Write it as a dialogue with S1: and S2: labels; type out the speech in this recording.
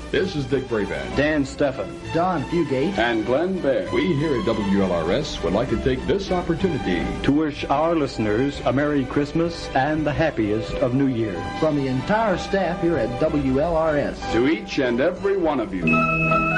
S1: This is Dick Brabant,
S2: Dan Steffen,
S3: Don Fugate,
S4: and Glenn Bear.
S1: We here at WLRS would like to take this opportunity
S2: to wish our listeners a Merry Christmas and the happiest of New Years.
S3: From the entire staff here at WLRS.
S4: To each and every one of you.